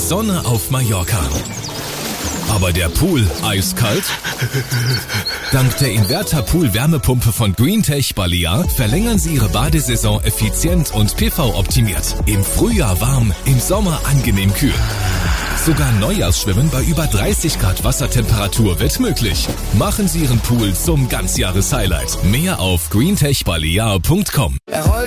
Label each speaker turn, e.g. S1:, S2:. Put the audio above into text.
S1: Sonne auf Mallorca. Aber der Pool eiskalt? Dank der Inverter-Pool-Wärmepumpe von Greentech Balea verlängern Sie Ihre Badesaison effizient und PV-optimiert. Im Frühjahr warm, im Sommer angenehm kühl. Sogar Neujahrsschwimmen bei über 30 Grad Wassertemperatur wird möglich. Machen Sie Ihren Pool zum Ganzjahres-Highlight. Mehr auf greentechbalea.com.